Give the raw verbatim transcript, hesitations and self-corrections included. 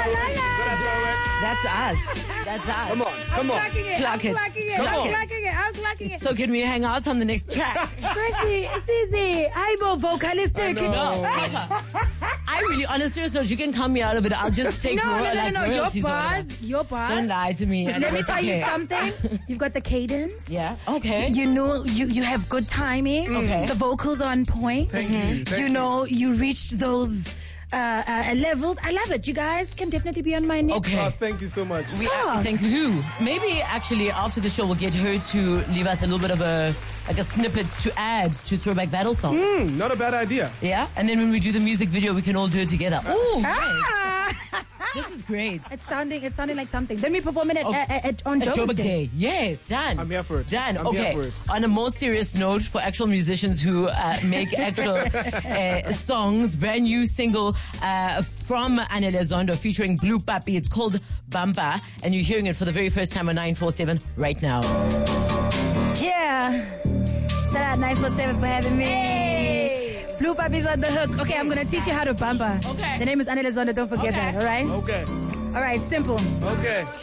That's us. That's us. Come on, come on. Clocking it. Clock I'm it. clocking it. Clock I'm it. clocking it. I'm clocking it. So can we hang out on the next track? Percy, Susie, I'm vocalistic. I know. No. I really, on a serious note, you can come me out of it. I'll just take No, ro- no, no, like no, no. Your royalties or whatever. bars, your bars. Don't lie to me. I Let know me it's tell you okay. something. You've got the cadence. Yeah. Okay. You know, you, you have good timing. Okay. The vocals are on point. Thank you. Thank You know, you reached those uh, uh, levels. I love it. You guys can definitely be on my next. Okay. Oh, thank you so much. We Song. uh, thank who? Maybe actually after the show we'll get her to leave us a little bit of a like a snippet to add to Throwback Battle Song. Hmm, not a bad idea. Yeah, and then when we do the music video, we can all do it together. Ooh, Ah! this is great. It's sounding, it's sounding like something. Then we perform it at, Oh, at, at, on At Joburg Joburg Day. Day. Yes, done. I'm here for it. Done. I'm okay. here for it. On a more serious note, for actual musicians who uh, make actual uh, songs, brand new single uh, from Anele Zondo featuring Blue Papi. It's called Bamba, and you're hearing it for the very first time on nine four seven right now. Yeah. Shout out nine four seven for having me. Blue Papi's on the hook. Okay, I'm going to teach you how to bamba. Okay. The name is Anele Zondo. Don't forget Okay. that, all right? Okay, All right, simple. okay.